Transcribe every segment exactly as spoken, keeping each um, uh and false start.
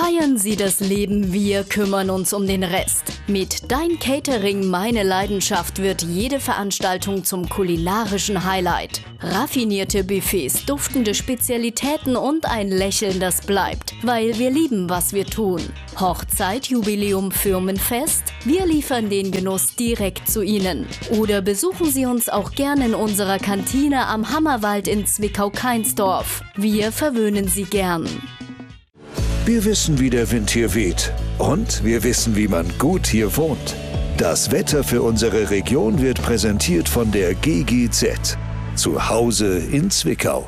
Feiern Sie das Leben, wir kümmern uns um den Rest. Mit Dein Catering, meine Leidenschaft wird jede Veranstaltung zum kulinarischen Highlight. Raffinierte Buffets, duftende Spezialitäten und ein Lächeln, das bleibt, weil wir lieben, was wir tun. Hochzeit, Jubiläum, Firmenfest? Wir liefern den Genuss direkt zu Ihnen. Oder besuchen Sie uns auch gerne in unserer Kantine am Hammerwald in Zwickau-Kainsdorf. Wir verwöhnen Sie gern. Wir wissen, wie der Wind hier weht. Und wir wissen, wie man gut hier wohnt. Das Wetter für unsere Region wird präsentiert von der G G Z. Zu Hause in Zwickau.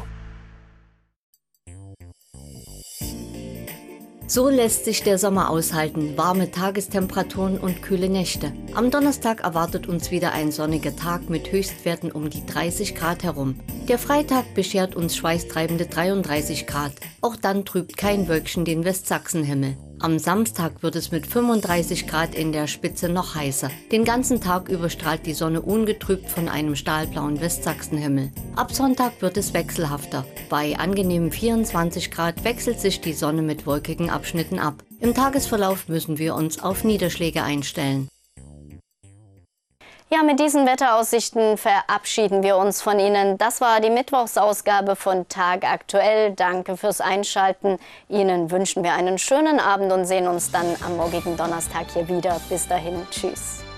So lässt sich der Sommer aushalten, warme Tagestemperaturen und kühle Nächte. Am Donnerstag erwartet uns wieder ein sonniger Tag mit Höchstwerten um die dreißig Grad herum. Der Freitag beschert uns schweißtreibende dreiunddreißig Grad. Auch dann trübt kein Wölkchen den Westsachsenhimmel. Am Samstag wird es mit fünfunddreißig Grad in der Spitze noch heißer. Den ganzen Tag über strahlt die Sonne ungetrübt von einem stahlblauen Westsachsenhimmel. Ab Sonntag wird es wechselhafter. Bei angenehmen vierundzwanzig Grad wechselt sich die Sonne mit wolkigen Abschnitten ab. Im Tagesverlauf müssen wir uns auf Niederschläge einstellen. Ja, mit diesen Wetteraussichten verabschieden wir uns von Ihnen. Das war die Mittwochsausgabe von Tag Aktuell. Danke fürs Einschalten. Ihnen wünschen wir einen schönen Abend und sehen uns dann am morgigen Donnerstag hier wieder. Bis dahin, tschüss.